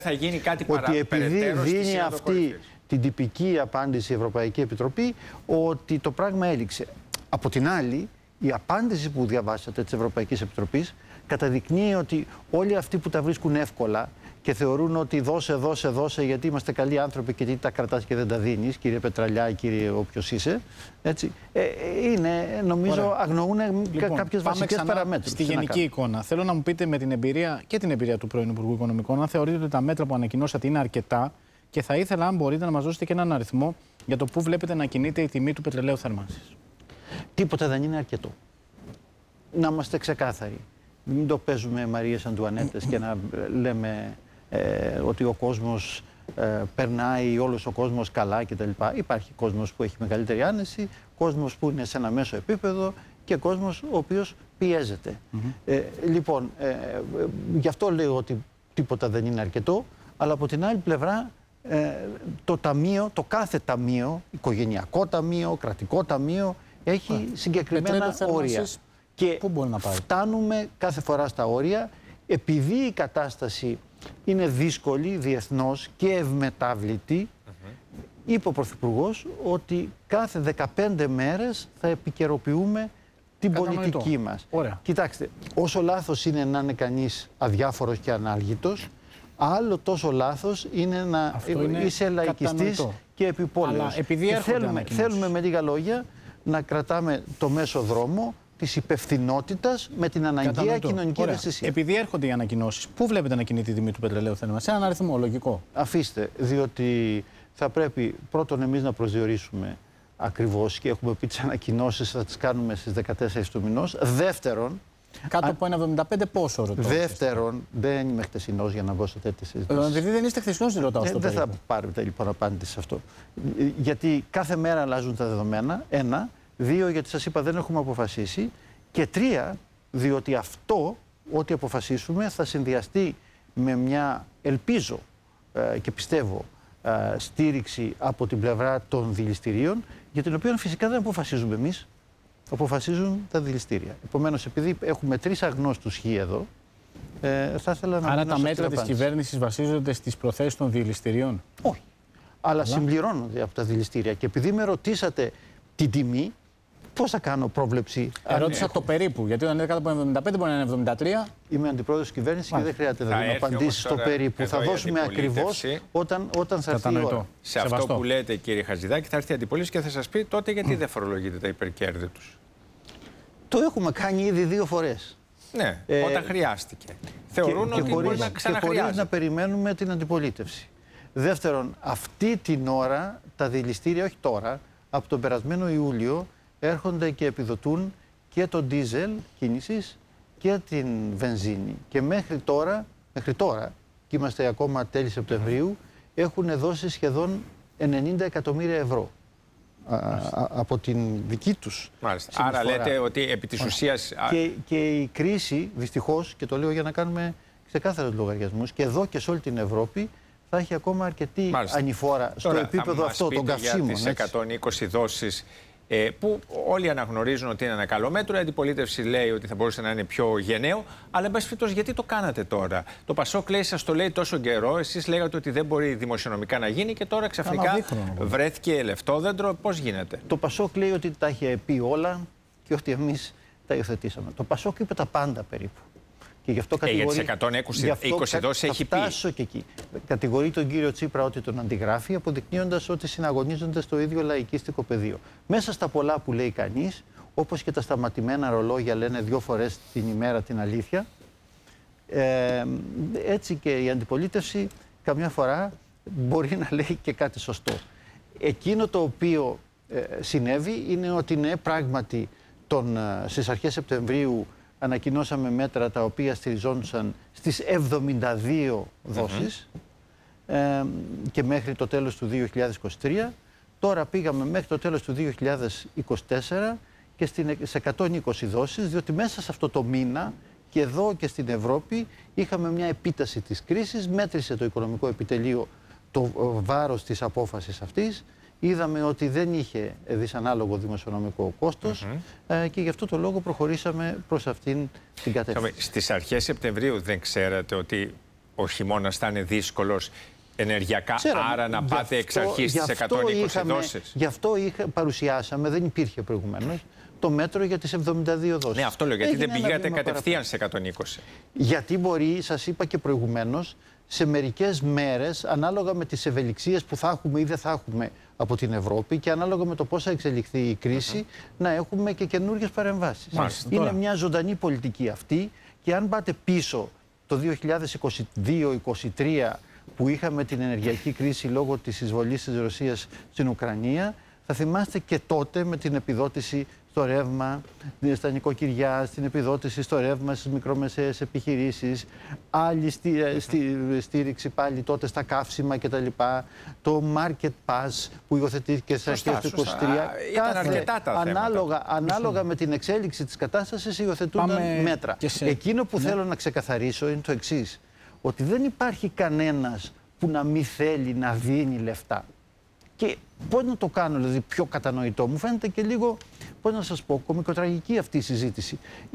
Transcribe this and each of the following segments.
θα γίνει κάτι ότι επειδή δίνει αυτή κορυφής. την τυπική απάντηση η Ευρωπαϊκή Επιτροπή, ότι το πράγμα έληξε. Από την άλλη, η απάντηση που διαβάσατε της Ευρωπαϊκής Επιτροπής καταδεικνύει ότι όλοι αυτοί που τα βρίσκουν εύκολα και θεωρούν ότι δώσε γιατί είμαστε καλοί άνθρωποι και τι τα κρατάς και δεν τα δίνεις, κύριε Πετραλιά, κύριε όποιος είσαι, έτσι, είναι, νομίζω, αγνοούν κάποιες βασικές παραμέτρους. Στη γενική εικόνα, θέλω να μου πείτε με την εμπειρία και την εμπειρία του πρώην Υπουργού Οικονομικών, αν θεωρείτε ότι τα μέτρα που ανακοινώσατε είναι αρκετά, και θα ήθελα, αν μπορείτε, να μας δώσετε και έναν αριθμό για το πού βλέπετε να κινείται η τιμή του πετρελαίου θέρμανσης. Τίποτα δεν είναι αρκετό. Να είμαστε ξεκάθαροι. Μην το παίζουμε Μαρίες Αντουανέτες και να λέμε ότι ο κόσμος περνάει, όλος ο κόσμος καλά κτλ. Υπάρχει κόσμος που έχει μεγαλύτερη άνεση, κόσμος που είναι σε ένα μέσο επίπεδο και κόσμος ο οποίος πιέζεται. Λοιπόν, γι' αυτό λέω ότι τίποτα δεν είναι αρκετό, αλλά από την άλλη πλευρά το ταμείο, το κάθε ταμείο, οικογενειακό ταμείο, κρατικό ταμείο, έχει συγκεκριμένα όρια. Και πού μπορεί να πάει? Φτάνουμε κάθε φορά στα όρια, επειδή η κατάσταση είναι δύσκολη διεθνώς και ευμετάβλητη. Είπε ο Πρωθυπουργός ότι κάθε 15 μέρες θα επικαιροποιούμε την πολιτική μας. Ωραία. Κοιτάξτε, όσο λάθος είναι να είναι κανείς αδιάφορος και ανάλγητος, άλλο τόσο λάθος είναι να είσαι λαϊκιστής και επιπόλαιος. Θέλουμε με λίγα λόγια να κρατάμε το μέσο δρόμο της υπευθυνότητας με την αναγκαία κοινωνική ευαισθησία. Επειδή έρχονται οι ανακοινώσεις, πού βλέπετε να κινείται η τιμή του πετρελαίου θέρμανσης? Σε έναν αριθμό λογικό. Αφήστε, διότι θα πρέπει πρώτον εμείς να προσδιορίσουμε ακριβώς, και έχουμε πει τις ανακοινώσεις θα τις κάνουμε στις 14 του μηνός. Δεύτερον, κάτω από 1,75 πόσο ρωτώ? Δεύτερον, δεν είμαι χτεσινός για να μπω σε τέτοιες συζητήσεις. Επειδή δεν είστε χτεσινός, ρωτάω στο δεν θα πάρετε λοιπόν απάντηση σε αυτό. Γιατί κάθε μέρα αλλάζουν τα δεδομένα. Ένα. Δύο, γιατί σας είπα δεν έχουμε αποφασίσει. Και τρία, διότι αυτό, ό,τι αποφασίσουμε, θα συνδυαστεί με μια, ελπίζω και πιστεύω, στήριξη από την πλευρά των δηληστηρίων, για την οποία φυσικά δεν αποφασίζουμε εμείς, αποφασίζουν τα δηληστήρια. Επομένως, επειδή έχουμε τρεις αγνώστους χ εδώ, θα ήθελα να... Άρα τα μέτρα της κυβέρνησης βασίζονται στις προθέσεις των δηληστηρίων? Όχι. Αλλά συμπληρώνονται από τα δηληστήρια. Και επειδή με ρωτήσατε την τιμή, πώς θα κάνω πρόβλεψη? Ερώτησα το περίπου. Γιατί όταν είναι κάτω από 75 μπορεί να είναι 73. Είμαι αντιπρόεδρος της κυβέρνησης και δεν χρειάζεται να δίνω απαντήσεις στο περίπου. Θα δώσουμε ακριβώς όταν θα έρθει η ώρα. Σε αυτό που λέτε, κύριε Χατζηδάκη, θα έρθει η αντιπολίτευση και θα σας πει τότε γιατί δεν φορολογείτε τα υπερκέρδη τους. Το έχουμε κάνει ήδη 2 φορές. Ναι, όταν χρειάστηκε. Θεωρούν ότι μπορεί να ξαναχρειάζεται. Και χωρίς να περιμένουμε την αντιπολίτευση. Δεύτερον, αυτή την ώρα τα δηληστήρια, όχι τώρα, από τον περασμένο Ιούλιο, έρχονται και επιδοτούν και το ντίζελ κίνησης και την βενζίνη. Και μέχρι τώρα, και είμαστε ακόμα τέλη Σεπτεμβρίου, έχουν δώσει σχεδόν 90 εκατομμύρια ευρώ από την δική τους συνεισφορά. Άρα λέτε ότι επί της ουσίας... Και η κρίση, δυστυχώς, και το λέω για να κάνουμε ξεκάθαρους λογαριασμούς, και εδώ και σε όλη την Ευρώπη, θα έχει ακόμα αρκετή ανηφόρα στο επίπεδο αυτό των καυσίμων. Για τις 120 δόσεις που όλοι αναγνωρίζουν ότι είναι ένα καλό μέτρο, η αντιπολίτευση λέει ότι θα μπορούσε να είναι πιο γενναίο, αλλά εν πάση περιπτώσει γιατί το κάνατε τώρα? Το Πασόκ λέει, σας το λέει τόσο καιρό, εσείς λέγατε ότι δεν μπορεί δημοσιονομικά να γίνει και τώρα ξαφνικά βρέθηκε λεφτόδεντρο. Πώς γίνεται? Το Πασόκ λέει ότι τα είχε πει όλα και ότι εμείς τα υιοθετήσαμε. Το Πασόκ είπε τα πάντα περίπου. Και γι' αυτό κατηγορεί. Για τις 120 δόσεις έχει πει. Και εκεί. Κατηγορεί τον κύριο Τσίπρα ότι τον αντιγράφει, αποδεικνύοντας ότι συναγωνίζονται στο ίδιο λαϊκίστικο πεδίο. Μέσα στα πολλά που λέει κανείς, όπως και τα σταματημένα ρολόγια λένε 2 φορές την ημέρα την αλήθεια, έτσι και η αντιπολίτευση καμιά φορά μπορεί να λέει και κάτι σωστό. Εκείνο το οποίο συνέβη είναι ότι ναι, πράγματι στις αρχές Σεπτεμβρίου ανακοινώσαμε μέτρα τα οποία στηριζόντουσαν στις 72 δόσεις και μέχρι το τέλος του 2023. Τώρα πήγαμε μέχρι το τέλος του 2024 και σε 120 δόσεις, διότι μέσα σε αυτό το μήνα και εδώ και στην Ευρώπη είχαμε μια επίταση της κρίσης, μέτρησε το οικονομικό επιτελείο το βάρος της απόφασης αυτής. Είδαμε ότι δεν είχε δυσανάλογο δημοσιονομικό κόστος και γι' αυτό το λόγο προχωρήσαμε προς αυτήν την κατεύθυνση. Στις αρχές Σεπτεμβρίου δεν ξέρατε ότι ο χειμώνας θα είναι δύσκολος ενεργειακά, άρα να πάτε εξ αρχής στις 120 δόσεις. Γι' αυτό παρουσιάσαμε, δεν υπήρχε προηγουμένως, το μέτρο για τις 72 δόσεις. Ναι, αυτό λέω, γιατί δεν πήγατε κατευθείαν σε 120. Γιατί μπορεί, σας είπα και προηγουμένως, σε μερικές μέρες, ανάλογα με τις ευελιξίες που θα έχουμε ή δεν θα έχουμε από την Ευρώπη και ανάλογα με το πώς θα εξελιχθεί η κρίση, να έχουμε και καινούργιες παρεμβάσεις. Είναι μια ζωντανή πολιτική αυτή και αν πάτε πίσω το 2022-2023 που είχαμε την ενεργειακή κρίση λόγω της εισβολής της Ρωσίας στην Ουκρανία, θα θυμάστε και τότε με την επιδότηση στο ρεύμα, στα νοικοκυριά, στην επιδότηση στο ρεύμα στις μικρομεσαίες επιχειρήσεις, άλλη στήριξη πάλι τότε στα καύσιμα κτλ. Το Market Pass που υιοθετήθηκε στις αρχές του 2023. Ήταν αρκετά τα ανάλογα με την εξέλιξη της κατάστασης υιοθετούνταν μέτρα. Εκείνο που θέλω να ξεκαθαρίσω είναι το εξής, ότι δεν υπάρχει κανένας που να μην θέλει να δίνει λεφτά. Και πώς να το κάνω, δηλαδή, πιο κατανοητό, μου φαίνεται και λίγο, πώς να σας πω, κωμικοτραγική αυτή η συζήτηση.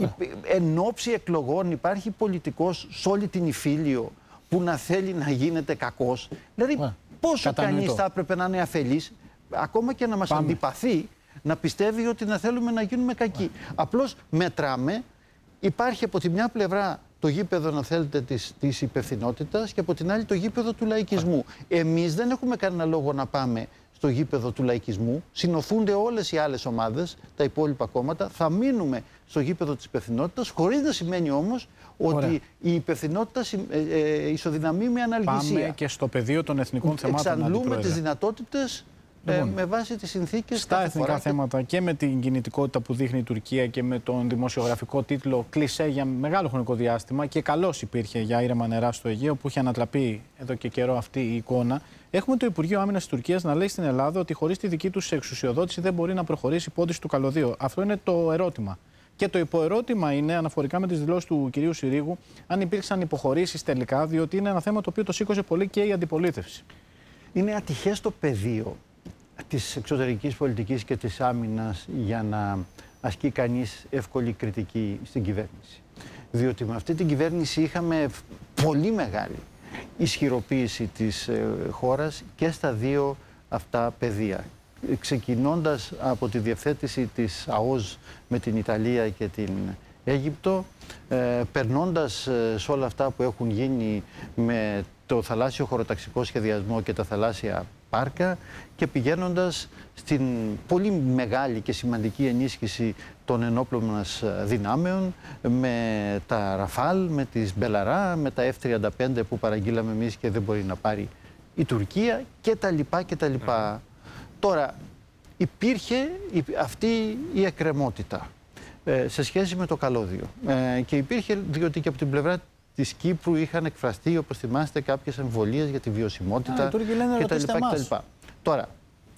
Εν ώψη εκλογών υπάρχει πολιτικός σε όλη την Ιφίλιο που να θέλει να γίνεται κακός. Δηλαδή, πόσο κανείς θα έπρεπε να είναι αφελής, ακόμα και να μας αντιπαθεί, να πιστεύει ότι να θέλουμε να γίνουμε κακοί. Απλώς μετράμε, υπάρχει από τη μια πλευρά το γήπεδο, να θέλετε, της υπευθυνότητας και από την άλλη το γήπεδο του λαϊκισμού. Εμείς δεν έχουμε κανένα λόγο να πάμε στο γήπεδο του λαϊκισμού. Συνοθούνται όλες οι άλλες ομάδες, τα υπόλοιπα κόμματα. Θα μείνουμε στο γήπεδο της υπευθυνότητας, χωρίς να σημαίνει όμως ότι η υπευθυνότητα ισοδυναμεί με αναλγησία. Πάμε και στο πεδίο των εθνικών θεμάτων. Εξαντλούμε τις δυνατότητες με βάση τις συνθήκες. Στα εθνικά θέματα και με την κινητικότητα που δείχνει η Τουρκία και με τον δημοσιογραφικό τίτλο «Κλισέ» για μεγάλο χρονικό διάστημα, και καλώς υπήρχε για ήρεμα νερά στο Αιγαίο, που είχε ανατραπεί εδώ και καιρό αυτή η εικόνα. Έχουμε το Υπουργείο Άμυνας της Τουρκίας να λέει στην Ελλάδα ότι χωρίς τη δική τους εξουσιοδότηση δεν μπορεί να προχωρήσει η υπόθεση του καλωδίου. Αυτό είναι το ερώτημα. Και το υποερώτημα είναι, αναφορικά με τις δηλώσεις του κυρίου Συρίγου, αν υπήρξαν υποχωρήσεις τελικά, διότι είναι ένα θέμα το οποίο το σήκωσε πολύ και η αντιπολίτευση. Είναι ατυχές το πεδίο της εξωτερικής πολιτικής και της άμυνας για να ασκεί κανείς εύκολη κριτική στην κυβέρνηση. Διότι με αυτή την κυβέρνηση είχαμε πολύ μεγάλη ισχυροποίηση της χώρας και στα δύο αυτά πεδία. Ξεκινώντας από τη διευθέτηση της ΑΟΣ με την Ιταλία και την Αίγυπτο, περνώντας σε όλα αυτά που έχουν γίνει με το θαλάσσιο χωροταξικό σχεδιασμό και τα θαλάσσια πάρκα και πηγαίνοντας στην πολύ μεγάλη και σημαντική ενίσχυση των ενόπλων μας δυνάμεων με τα Ραφάλ, με τις Μπελαρά, με τα F-35 που παραγγείλαμε εμείς και δεν μπορεί να πάρει η Τουρκία και τα λοιπά και τα λοιπά. Τώρα, υπήρχε αυτή η εκκρεμότητα σε σχέση με το καλώδιο και υπήρχε διότι και από την πλευρά της Κύπρου είχαν εκφραστεί, όπως θυμάστε, κάποιες εμβολίες για τη βιωσιμότητα κτλ. Τώρα,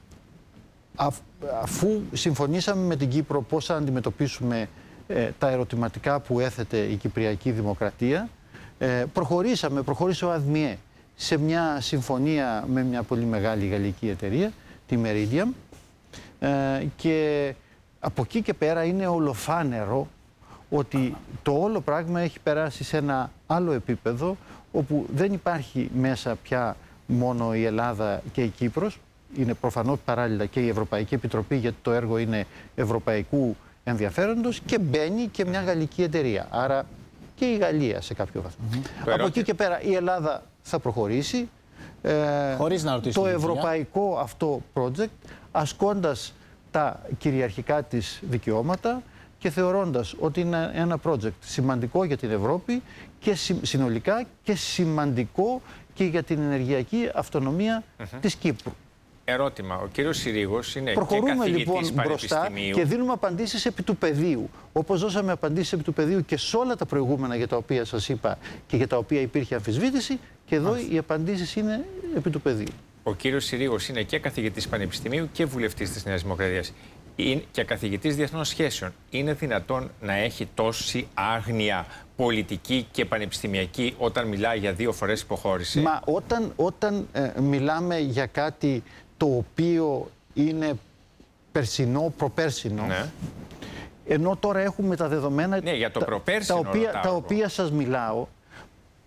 αφού συμφωνήσαμε με την Κύπρο πώς θα αντιμετωπίσουμε τα ερωτηματικά που έθετε η Κυπριακή Δημοκρατία, προχώρησε ο ΑΔΜΙΕ σε μια συμφωνία με μια πολύ μεγάλη γαλλική εταιρεία, τη Meridiam, και από εκεί και πέρα είναι ολοφάνερο ότι το όλο πράγμα έχει περάσει σε ένα άλλο επίπεδο, όπου δεν υπάρχει μέσα πια μόνο η Ελλάδα και η Κύπρος, είναι προφανώς παράλληλα και η Ευρωπαϊκή Επιτροπή, γιατί το έργο είναι ευρωπαϊκού ενδιαφέροντος, και μπαίνει και μια γαλλική εταιρεία, άρα και η Γαλλία σε κάποιο βαθμό. Από εκεί και πέρα η Ελλάδα θα προχωρήσει χωρίς να ρωτήσει το ευρωπαϊκό αυτό project, ασκώντας τα κυριαρχικά της δικαιώματα και θεωρώντας ότι είναι ένα project σημαντικό για την Ευρώπη και συνολικά και σημαντικό και για την ενεργειακή αυτονομία της Κύπρου. Ερώτημα. Ο κύριος Συρίγος είναι προχωρούμε, και καθηγητής λοιπόν μπροστά και δίνουμε απαντήσεις επί του πεδίου. Όπως δώσαμε απαντήσεις επί του πεδίου και σε όλα τα προηγούμενα για τα οποία σας είπα και για τα οποία υπήρχε αμφισβήτηση, και εδώ οι απαντήσεις είναι επί του πεδίου. Ο κύριος Συρίγος είναι και καθηγητής πανεπιστημίου και βουλευτής της Νέας Δημοκρατίας και καθηγητής διεθνών σχέσεων. Είναι δυνατόν να έχει τόση άγνοια πολιτική και πανεπιστημιακή όταν μιλάει για 2 φορές υποχώρηση? Μα όταν μιλάμε για κάτι το οποίο είναι περσινό, προπέρσινο, ναι, ενώ τώρα έχουμε τα δεδομένα, ναι, για το προπέρσινο τα οποία σας μιλάω,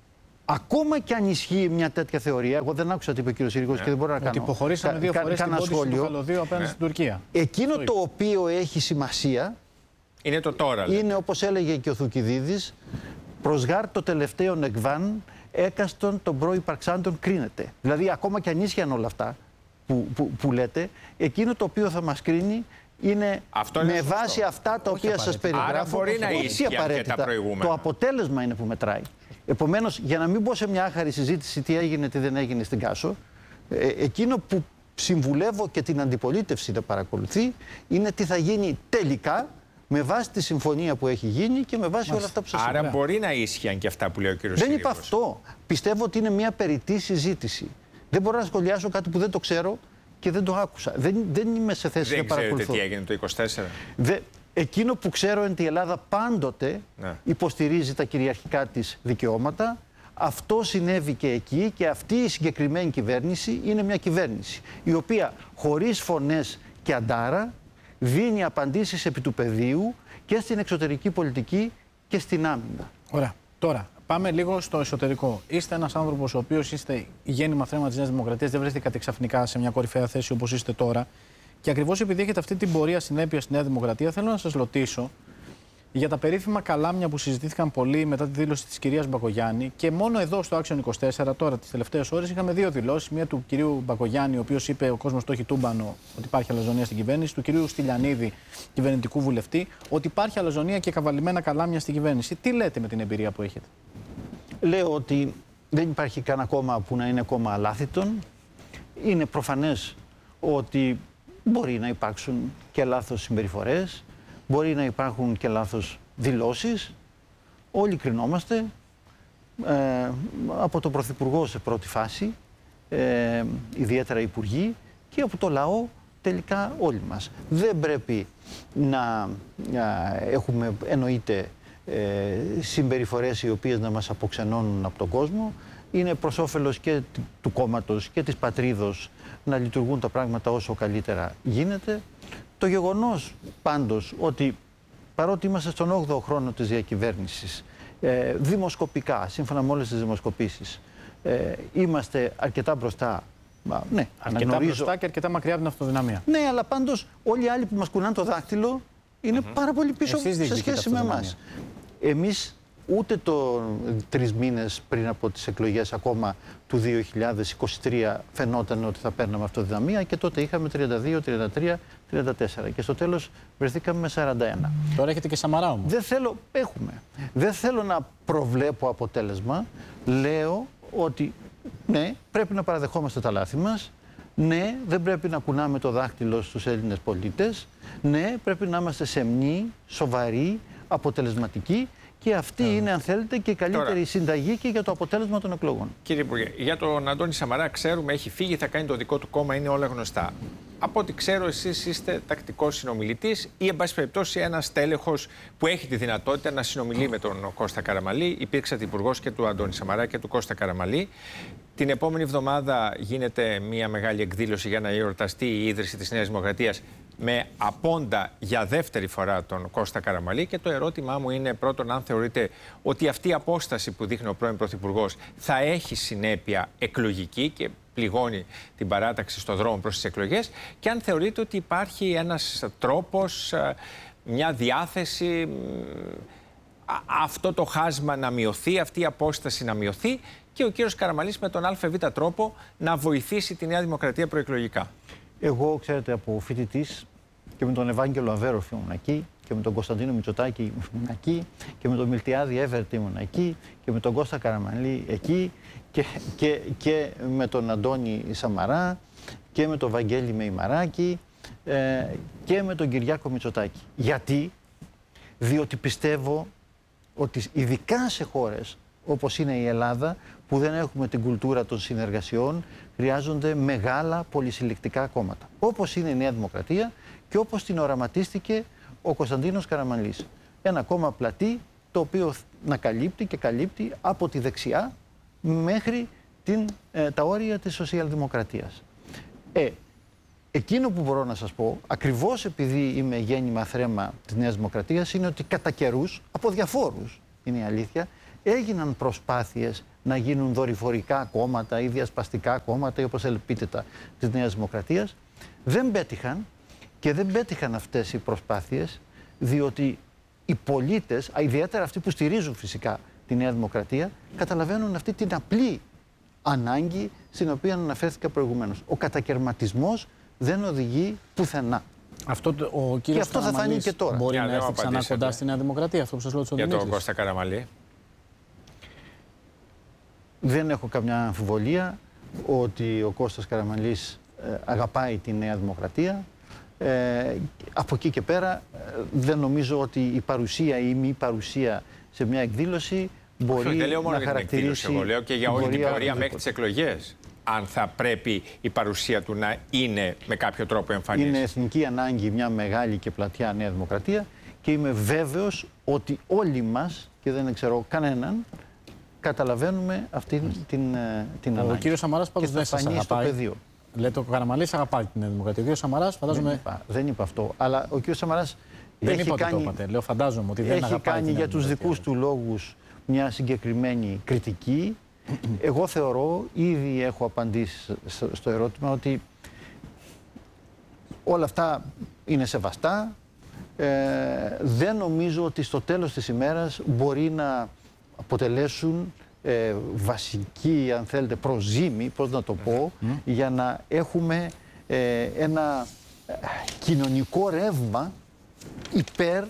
Ακόμα και αν ισχύει μια τέτοια θεωρία, εγώ δεν άκουσα τι είπε ο κ. Συρίγος και δεν μπορώ να κάνω. Ότι υποχωρήσαμε 2 φορές την πόντιση του καλωδίου απέναντι στην Τουρκία. Εκείνο το οποίο έχει σημασία είναι το τώρα. Είναι, όπως έλεγε και ο Θουκυδίδης, προς γάρ το τελευταίο εκβάν, έκαστον των προϋπαρξάντων κρίνεται. Δηλαδή, ακόμα και αν ίσχυαν όλα αυτά που λέτε, εκείνο το οποίο θα μας κρίνει είναι με βάση αυτά τα οποία σας περιγράφω. Άρα μπορεί να ίσχυαν και τα προηγούμενα. Το αποτέλεσμα είναι που μετράει. Επομένως, για να μην πω σε μια άχαρη συζήτηση τι έγινε, τι δεν έγινε στην Κάσο, εκείνο που συμβουλεύω και την αντιπολίτευση να παρακολουθεί είναι τι θα γίνει τελικά με βάση τη συμφωνία που έχει γίνει και με βάση όλα αυτά που σας είπα. Άρα μπορεί να ίσχυαν και αυτά που λέει ο κύριος Δεν Συρίγος. είπα αυτό. Πιστεύω ότι είναι μια περιττή συζήτηση. Δεν μπορώ να σχολιάσω κάτι που δεν το ξέρω και δεν το άκουσα. Δεν είμαι σε θέση να παρακολουθώ. Δεν ξέρετε τι έγινε το 24. Εκείνο που ξέρω είναι ότι η Ελλάδα πάντοτε υποστηρίζει τα κυριαρχικά της δικαιώματα. Αυτό συνέβη και εκεί και αυτή η συγκεκριμένη κυβέρνηση είναι μια κυβέρνηση η οποία χωρίς φωνές και αντάρα δίνει απαντήσεις επί του πεδίου και στην εξωτερική πολιτική και στην άμυνα. Ωραία. Τώρα, πάμε λίγο στο εσωτερικό. Είστε ένας άνθρωπος ο οποίος είστε γέννημα θρέμα της Νέας Δημοκρατίας, δεν βρεθήκατε ξαφνικά σε μια κορυφαία θέση όπως είστε τώρα. Και ακριβώς επειδή έχετε αυτή την πορεία συνέπεια στη Νέα Δημοκρατία, θέλω να σας ρωτήσω για τα περίφημα καλάμια που συζητήθηκαν πολύ μετά τη δήλωση της κυρίας Μπακογιάννη. Και μόνο εδώ στο Action 24, τώρα τις τελευταίες ώρες, είχαμε 2 δηλώσεις. Μία του κυρίου Μπακογιάννη, ο οποίος είπε ο κόσμος το έχει τούμπανο, ότι υπάρχει αλαζονία στην κυβέρνηση, του κυρίου Στυλιανίδη, κυβερνητικού βουλευτή, ότι υπάρχει αλαζονία και καβαλημένα καλάμια στην κυβέρνηση. Τι λέτε με την εμπειρία που έχετε? Λέω ότι δεν υπάρχει κανένα κόμμα που να είναι κόμμα αλάθητον. Είναι προφανές ότι μπορεί να υπάρξουν και λάθος συμπεριφορές, μπορεί να υπάρχουν και λάθος δηλώσεις. Όλοι κρινόμαστε, από τον Πρωθυπουργό σε πρώτη φάση, ιδιαίτερα οι υπουργοί, και από το λαό τελικά όλοι μας. Δεν πρέπει να έχουμε, εννοείται, συμπεριφορές οι οποίες να μας αποξενώνουν από τον κόσμο. Είναι προς όφελος και του κόμματος και της πατρίδος να λειτουργούν τα πράγματα όσο καλύτερα γίνεται. Το γεγονός πάντως ότι παρότι είμαστε στον 8ο χρόνο της διακυβέρνησης, δημοσκοπικά, σύμφωνα με όλες τις δημοσκοπήσεις, είμαστε αρκετά μπροστά. Ναι, αρκετά μπροστά και αρκετά μακριά από την αυτοδυναμία. Ναι, αλλά πάντως όλοι οι άλλοι που μας κουνάνε το δάχτυλο είναι πάρα πολύ πίσω σε σχέση με εμάς. Εμείς ούτε 3 μήνες πριν από τις εκλογές ακόμα του 2023 φαινόταν ότι θα παίρναμε αυτοδυναμία και τότε είχαμε 32, 33, 34 και στο τέλος βρεθήκαμε με 41. Τώρα έχετε και Σαμαρά όμως. Δεν θέλω να προβλέπω αποτέλεσμα. Λέω ότι ναι, πρέπει να παραδεχόμαστε τα λάθη μας. Ναι, δεν πρέπει να κουνάμε το δάχτυλο στους Έλληνες πολίτες. Ναι, πρέπει να είμαστε σεμνοί, σοβαροί, αποτελεσματικοί. Και αυτή είναι, αν θέλετε, και η καλύτερη συνταγή και για το αποτέλεσμα των εκλογών. Κύριε Υπουργέ, για τον Αντώνη Σαμαρά ξέρουμε, έχει φύγει, θα κάνει το δικό του κόμμα, είναι όλα γνωστά. Από ό,τι ξέρω, εσείς είστε τακτικός συνομιλητής ή, εν πάση περιπτώσει, ένας τέλεχος που έχει τη δυνατότητα να συνομιλεί με τον Κώστα Καραμανλή. Υπήρξατε υπουργός και του Αντώνη Σαμαρά και του Κώστα Καραμανλή. Την επόμενη εβδομάδα γίνεται μια μεγάλη εκδήλωση για να εορταστεί η ίδρυση της Νέας Δημοκρατίας με απόντα για δεύτερη φορά τον Κώστα Καραμανλή. Και το ερώτημά μου είναι πρώτον, αν θεωρείτε ότι αυτή η απόσταση που δείχνει ο πρώην Πρωθυπουργός θα έχει συνέπεια εκλογική και πληγώνει την παράταξη στο δρόμο προς τις εκλογές, και αν θεωρείτε ότι υπάρχει ένας τρόπος, μια διάθεση αυτό το χάσμα να μειωθεί, αυτή η απόσταση να μειωθεί και ο κύριος Καραμανλής με τον ΑΒ τρόπο να βοηθήσει τη Νέα Δημοκρατία προεκλογικά. Εγώ, ξέρετε, από φοιτητής και με τον Ευάγγελο Αβέροφ ήμουν εκεί και με τον Κωνσταντίνο Μητσοτάκη ήμουν εκεί και με τον Μιλτιάδη Εύερτ ήμουν εκεί και με τον Κώστα Καραμανλή εκεί και με τον Αντώνη Σαμαρά και με τον Βαγγέλη Μεϊμαράκη και με τον Κυριάκο Μητσοτάκη. Γιατί? Διότι πιστεύω ότι ειδικά σε χώρες όπως είναι η Ελλάδα, που δεν έχουμε την κουλτούρα των συνεργασιών, χρειάζονται μεγάλα πολυσυλλεκτικά κόμματα. Όπως είναι η Νέα Δημοκρατία και όπως την οραματίστηκε ο Κωνσταντίνος Καραμανλής. Ένα κόμμα πλατή, το οποίο να καλύπτει και καλύπτει από τη δεξιά μέχρι τα όρια της σοσιαλδημοκρατίας. Εκείνο που μπορώ να σας πω, ακριβώς επειδή είμαι γέννημα θρέμα της Νέας Δημοκρατίας, είναι ότι κατά καιρούς, από διαφόρους είναι η αλήθεια, έγιναν προσπάθειες να γίνουν δορυφορικά κόμματα ή διασπαστικά κόμματα ή όπως πείτε τα της Νέας Δημοκρατίας. Δεν πέτυχαν και δεν πέτυχαν αυτές οι προσπάθειες διότι οι πολίτες, ιδιαίτερα αυτοί που στηρίζουν φυσικά τη Νέα Δημοκρατία, καταλαβαίνουν αυτή την απλή ανάγκη στην οποία αναφέρθηκα προηγουμένως. Ο κατακερματισμός δεν οδηγεί πουθενά. Αυτό ο κύριος και αυτό θα φανεί και τώρα. Μπορεί να έρθει ξανά κοντά στη Νέα Δημοκρατία, αυτό που σας λέω για τον Κώστα Καραμανλή. Δεν έχω καμιά αμφιβολία ότι ο Κώστας Καραμανλής αγαπάει τη Νέα Δημοκρατία. Από εκεί και πέρα δεν νομίζω ότι η παρουσία ή η μη παρουσία σε μια εκδήλωση μπορεί να χαρακτηρίσει... Εγώ λέω και για όλη την πορεία μέχρι τις εκλογές. Αν θα πρέπει η παρουσία του να είναι με κάποιο τρόπο εμφανής. Είναι εθνική ανάγκη μια μεγάλη και πλατιά Νέα Δημοκρατία και είμαι βέβαιος ότι όλοι μας, και δεν ξέρω κανέναν, καταλαβαίνουμε αυτή την ανάγκη. Ο κύριος Σαμαράς πάντως δεν σας αγαπάει. Λέτε ο Καραμανλής αγαπάει την Νέα Δημοκρατία. Ο κύριος Σαμαράς φαντάζομαι... Δεν είπα αυτό, αλλά ο κύριος Σαμαράς δεν είπα ότι το είπατε. Λέω φαντάζομαι ότι δεν αγαπάει κάνει για τους δικούς του λόγους μια συγκεκριμένη κριτική. Εγώ θεωρώ, ήδη έχω απαντήσει στο ερώτημα, ότι όλα αυτά είναι σεβαστά. Δεν νομίζω ότι στο τέλος της ημέρας μπορεί να αποτελέσουν βασική, αν θέλετε, προζύμη, πώς να το πω, για να έχουμε ένα κοινωνικό ρεύμα υπέρ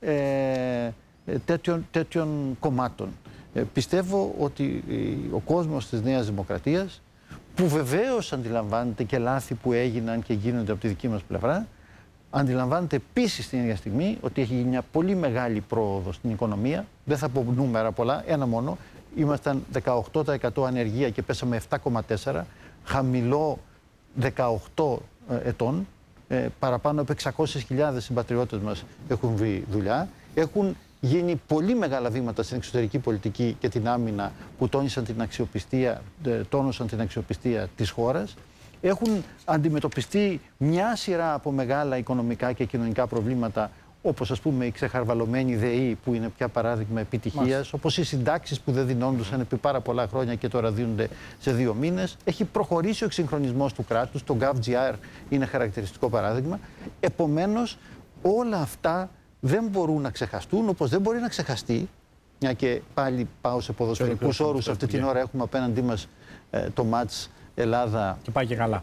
τέτοιων κομμάτων. Πιστεύω ότι ο κόσμος της Νέας Δημοκρατίας, που βεβαίως αντιλαμβάνεται και λάθη που έγιναν και γίνονται από τη δική μας πλευρά, αντιλαμβάνεται επίσης την ίδια στιγμή ότι έχει γίνει μια πολύ μεγάλη πρόοδο στην οικονομία. Δεν θα πω νούμερα πολλά, ένα μόνο. Ήμασταν 18% ανεργία και πέσαμε 7,4%, χαμηλό 18 ετών. Παραπάνω από 600.000 συμπατριώτες μας έχουν βρει δουλειά. Έχουν γίνει πολύ μεγάλα βήματα στην εξωτερική πολιτική και την άμυνα που τόνισαν την αξιοπιστία της χώρας. Έχουν αντιμετωπιστεί μια σειρά από μεγάλα οικονομικά και κοινωνικά προβλήματα, όπως ας πούμε η ξεχαρβαλωμένη ΔΕΗ που είναι πια παράδειγμα επιτυχίας, όπως οι συντάξεις που δεν δινόντουσαν επί πάρα πολλά χρόνια και τώρα δίνονται σε 2 μήνες. Έχει προχωρήσει ο εξυγχρονισμός του κράτους, το GovGR είναι χαρακτηριστικό παράδειγμα. Επομένως όλα αυτά δεν μπορούν να ξεχαστούν, όπως δεν μπορεί να ξεχαστεί, μια και πάλι πάω σε ποδοσφαιρικούς όρους, αυτή την ώρα έχουμε απέναντί μας το μάτς Ελλάδα, και πάει και καλά.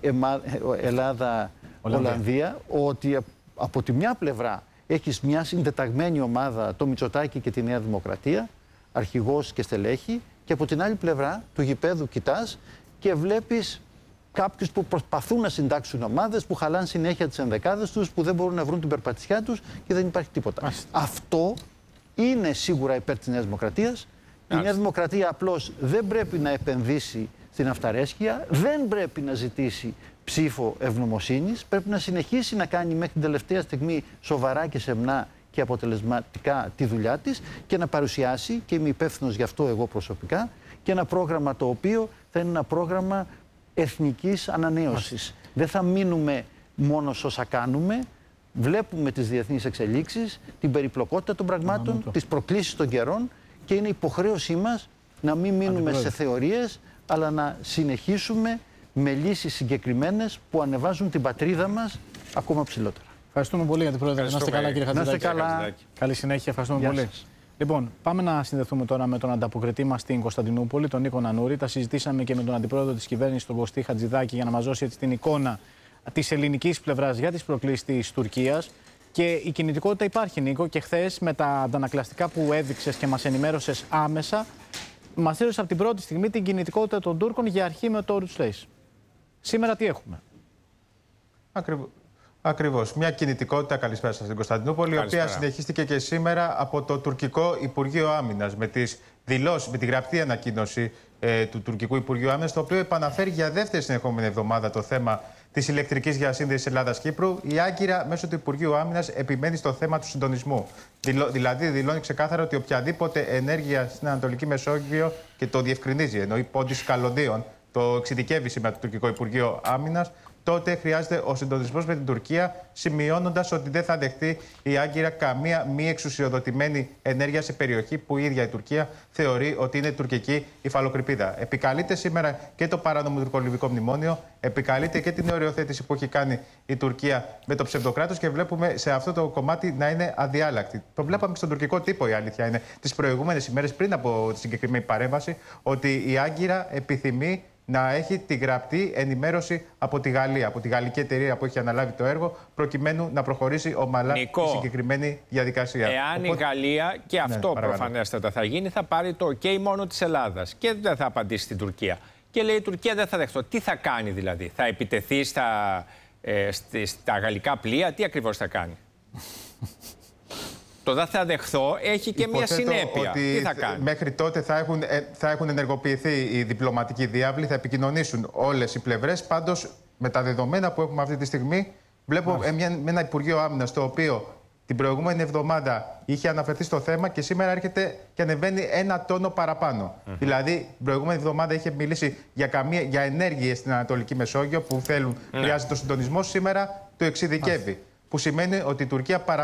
Ελλάδα-Ολλανδία, ότι από τη μια πλευρά έχεις μια συντεταγμένη ομάδα, το Μητσοτάκη και τη Νέα Δημοκρατία, αρχηγός και στελέχη, και από την άλλη πλευρά του γηπέδου κοιτάς και βλέπεις κάποιους που προσπαθούν να συντάξουν ομάδες, που χαλάνε συνέχεια τις ενδεκάδες τους, που δεν μπορούν να βρουν την περπατησιά τους και δεν υπάρχει τίποτα. Αυτό είναι σίγουρα υπέρ της Νέας Δημοκρατίας. Η Νέα Δημοκρατία απλώς δεν πρέπει να επενδύσει στην αυταρέσκεια, δεν πρέπει να ζητήσει ψήφο ευγνωμοσύνης, πρέπει να συνεχίσει να κάνει μέχρι την τελευταία στιγμή σοβαρά και σεμνά και αποτελεσματικά τη δουλειά της και να παρουσιάσει, και είμαι υπεύθυνος γι' αυτό εγώ προσωπικά, και ένα πρόγραμμα το οποίο θα είναι ένα πρόγραμμα εθνικής ανανέωσης. Δεν θα μείνουμε μόνο σε όσα κάνουμε. Βλέπουμε τις διεθνείς εξελίξεις, την περιπλοκότητα των πραγμάτων, τις προκλήσεις των καιρών, και είναι υποχρέωσή μας να μην μείνουμε σε θεωρίες, αλλά να συνεχίσουμε με λύσεις συγκεκριμένες που ανεβάζουν την πατρίδα μας ακόμα ψηλότερα. Ευχαριστούμε πολύ για την πρόεδρε. Να είστε καλά, κύριε Χατζηδάκη. Καλή συνέχεια. Ευχαριστούμε πολύ. Λοιπόν, πάμε να συνδεθούμε τώρα με τον ανταποκριτή μας στην Κωνσταντινούπολη, τον Νίκο Νανούρη. Τα συζητήσαμε και με τον αντιπρόεδρο της κυβέρνησης, τον Κωστή Χατζηδάκη, για να μας δώσει έτσι την εικόνα της ελληνικής πλευράς για τις προκλήσεις της Τουρκίας. Και η κινητικότητα υπάρχει, Νίκο, και χθες με τα αντανακλαστικά που έδειξες και μας ενημέρωσες άμεσα, μας έδωσε από την πρώτη στιγμή την κινητικότητα των Τούρκων για αρχή με το Oruç Reis. Σήμερα τι έχουμε? Ακριβώς. Μια κινητικότητα, καλησπέρα σας, στην Κωνσταντινούπολη, η οποία συνεχίστηκε και σήμερα από το τουρκικό Υπουργείο Άμυνας με τη γραπτή ανακοίνωση του τουρκικού Υπουργείου Άμυνας, το οποίο επαναφέρει για δεύτερη συνεχόμενη εβδομάδα το θέμα της ηλεκτρικής διασύνδεσης Ελλάδα-Κύπρου. Η Άγκυρα, μέσω του Υπουργείου Άμυνας, επιμένει στο θέμα του συντονισμού. Δηλαδή, δηλώνει ξεκάθαρα ότι οποιαδήποτε ενέργεια στην Ανατολική Μεσόγειο, και το διευκρινίζει, εννοεί πόντις καλωδίων, το εξειδικεύει σήμερα το τουρκικό Υπουργείο Άμυνας, τότε χρειάζεται ο συντονισμός με την Τουρκία, σημειώνοντας ότι δεν θα δεχτεί η Άγκυρα καμία μη εξουσιοδοτημένη ενέργεια σε περιοχή που η ίδια η Τουρκία θεωρεί ότι είναι τουρκική υφαλοκρηπίδα. Επικαλείται σήμερα και το παράνομο τουρκολιβικό μνημόνιο, επικαλείται και την οριοθέτηση που έχει κάνει η Τουρκία με το ψευδοκράτος και βλέπουμε σε αυτό το κομμάτι να είναι αδιάλακτη. Το βλέπαμε και στον τουρκικό τύπο, η αλήθεια είναι, τις προηγούμενες ημέρες πριν από τη συγκεκριμένη παρέμβαση, ότι η Άγκυρα επιθυμεί να έχει τη γραπτή ενημέρωση από τη Γαλλία, από τη γαλλική εταιρεία που έχει αναλάβει το έργο, προκειμένου να προχωρήσει ομαλά η συγκεκριμένη διαδικασία. Εάν η Γαλλία, και αυτό προφανέστατα θα γίνει, θα πάρει το OK μόνο της Ελλάδας και δεν θα απαντήσει στην Τουρκία. Και λέει η Τουρκία δεν θα δεχτώ. Τι θα κάνει δηλαδή, θα επιτεθεί στα γαλλικά πλοία, τι ακριβώς θα κάνει? Το δεν θα δεχθώ έχει και μια συνέπεια. Ότι τι θα κάνει? Μέχρι τότε θα έχουν ενεργοποιηθεί οι διπλωματικοί διάβλοι, θα επικοινωνήσουν όλες οι πλευρές. Πάντως, με τα δεδομένα που έχουμε αυτή τη στιγμή, βλέπω με ένα Υπουργείο Άμυνας το οποίο την προηγούμενη εβδομάδα είχε αναφερθεί στο θέμα και σήμερα έρχεται και ανεβαίνει 1 τόνο παραπάνω. Δηλαδή, την προηγούμενη εβδομάδα είχε μιλήσει για ενέργειες στην Ανατολική Μεσόγειο που χρειάζεται το συντονισμό. Σήμερα το εξειδικεύει. Που σημαίνει ότι η Τουρκία